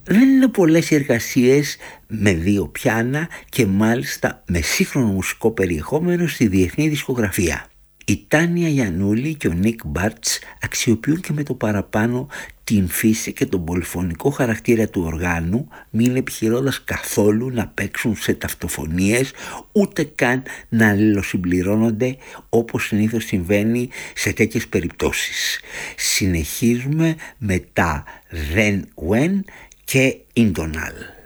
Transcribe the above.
Δεν είναι πολλές οι εργασίες με 2 πιάνα και μάλιστα με σύγχρονο μουσικό περιεχόμενο στη διεθνή δισκογραφία. Η Τάνια Γιαννούλη και ο Νίκ Μπάρτς αξιοποιούν και με το παραπάνω την φύση και τον πολυφωνικό χαρακτήρα του οργάνου, μην επιχειρώντας καθόλου να παίξουν σε ταυτοφωνίες, ούτε καν να αλληλοσυμπληρώνονται όπως συνήθως συμβαίνει σε τέτοιες περιπτώσεις. Συνεχίζουμε με τα Then When και Indonal.